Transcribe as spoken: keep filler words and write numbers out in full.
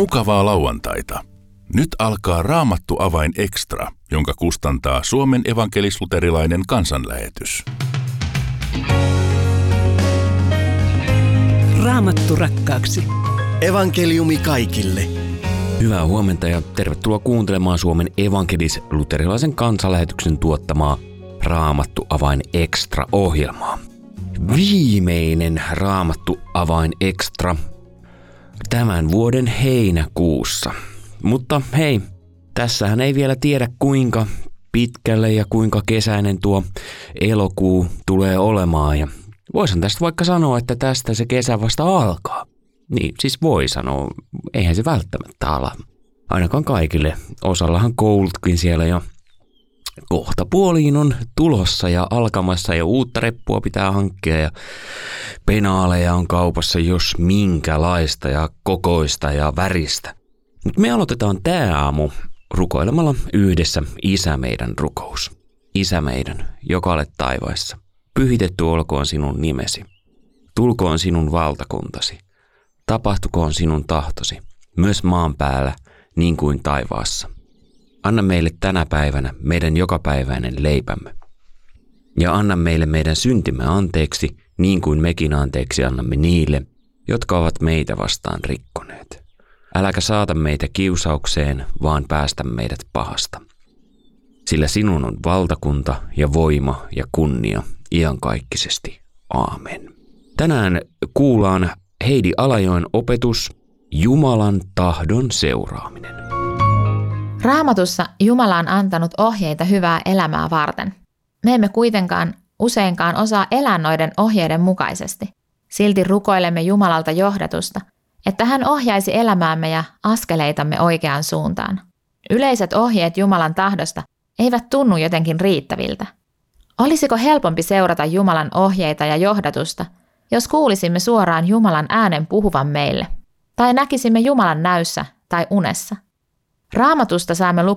Mukavaa lauantaita. Nyt alkaa Raamattu avain extra, jonka kustantaa Suomen evankelis-luterilainen kansanlähetys. Raamattu rakkaaksi. Evankeliumi kaikille. Hyvää huomenta ja tervetuloa kuuntelemaan Suomen evankelis-luterilaisen kansanlähetyksen tuottamaa Raamattu avain extra-ohjelmaa. Viimeinen Raamattu avain extra tämän vuoden heinäkuussa. Mutta hei, tässähän ei vielä tiedä kuinka pitkälle ja kuinka kesäinen tuo elokuu tulee olemaan. Ja voisin tästä vaikka sanoa, että tästä se kesä vasta alkaa. Niin, siis voi sanoa, eihän se välttämättä ala. Ainakaan kaikille. Osallahan koulutkin siellä jo kohta puoliin on tulossa ja alkamassa ja uutta reppua pitää hankkia ja penaaleja on kaupassa jos minkälaista ja kokoista ja väristä. Mutta me aloitetaan tää aamu rukoilemalla yhdessä Isä meidän rukous. Isä meidän, joka olet taivaissa, pyhitetty olkoon sinun nimesi. Tulkoon sinun valtakuntasi. Tapahtukoon sinun tahtosi, myös maan päällä niin kuin taivaassa. Anna meille tänä päivänä meidän jokapäiväinen leipämme. Ja anna meille meidän syntimme anteeksi, niin kuin mekin anteeksi annamme niille, jotka ovat meitä vastaan rikkoneet. Äläkä saata meitä kiusaukseen, vaan päästä meidät pahasta. Sillä sinun on valtakunta ja voima ja kunnia iankaikkisesti. Aamen. Tänään kuullaan Heidi Alajoen opetus Jumalan tahdon seuraaminen. Raamatussa Jumala on antanut ohjeita hyvää elämää varten. Me emme kuitenkaan useinkaan osaa elää noiden ohjeiden mukaisesti. Silti rukoilemme Jumalalta johdatusta, että hän ohjaisi elämäämme ja askeleitamme oikeaan suuntaan. Yleiset ohjeet Jumalan tahdosta eivät tunnu jotenkin riittäviltä. Olisiko helpompi seurata Jumalan ohjeita ja johdatusta, jos kuulisimme suoraan Jumalan äänen puhuvan meille, tai näkisimme Jumalan näyssä tai unessa? Raamatusta saamme lukea